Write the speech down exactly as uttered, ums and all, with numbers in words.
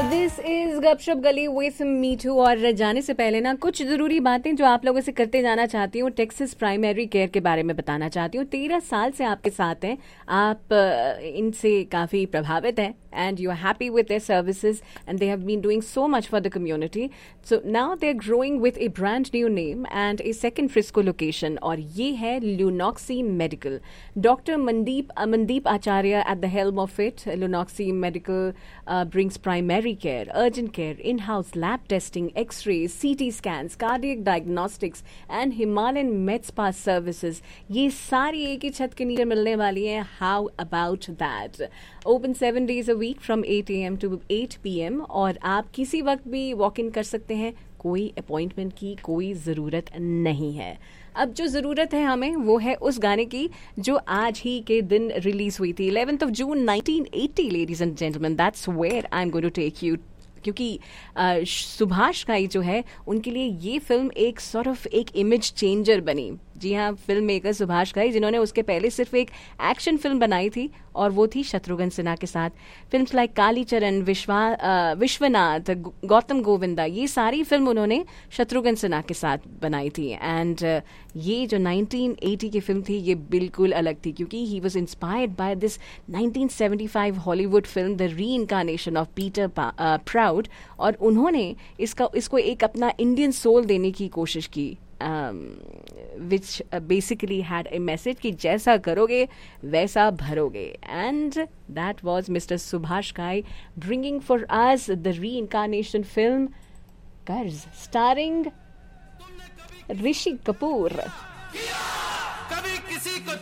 This is गपशप गली with me to. और जाने से पहले ना कुछ जरूरी बातें जो आप लोगों से करते जाना चाहती हूँ। टेक्सास प्राइमरी केयर के बारे में बताना चाहती हूँ। तेरह साल से आपके साथ हैं, आप uh, इनसे काफी प्रभावित हैं and you are happy with their services and they have been doing so much for the community. So now they're growing with a brand new name and a second Frisco location और ये है Lunoxi Medical. Doctor Mandeep uh, Mandeep Acharya at the helm of it. Lunoxi Medical uh, brings primary care, urgent care, in-house lab testing, X-rays, C T scans, cardiac diagnostics and Himalayan med spa services. ये सारी एक ही छत के नीचे मिलने वाली हैं. How about that? Open seven days a week from eight a m to eight p m और आप किसी वक्त भी वॉक इन कर सकते हैं. कोई अपॉइंटमेंट की कोई ज़रूरत नहीं है. अब जो ज़रूरत है हमें वो है उस गाने की जो आज ही के दिन रिलीज हुई थी. Eleventh of June nineteen eighty. Ladies and gentleman, that's where I am going to take you. क्योंकि सुभाष घाई जो है उनके लिए ये फिल्म एक सॉर्ट ऑफ एक इमेज चेंजर बनी. जी हाँ, फिल्म मेकर सुभाष घाई जिन्होंने उसके पहले सिर्फ एक एक्शन फिल्म बनाई थी और वो थी शत्रुघ्न सिन्हा के साथ. फिल्म्स लाइक कालीचरण, विश्वा विश्वनाथ, गौतम गोविंदा, ये सारी फिल्म उन्होंने शत्रुघ्न सिन्हा के साथ बनाई थी. एंड uh, ये जो नाइनटीन एटी की फिल्म थी ये बिल्कुल अलग थी क्योंकि he was inspired by this nineteen seventy five Hollywood film the री इनकारनेशन ऑफ पीटर प्राउड. और उन्होंने इसका इसको एक अपना इंडियन सोल देने की कोशिश की. Um, which uh, basically had a message कि जैसा करोगे वैसा भरोगे. And that was Mister Subhash Ghai bringing for us the reincarnation film Qarz, starring Rishi Kapoor.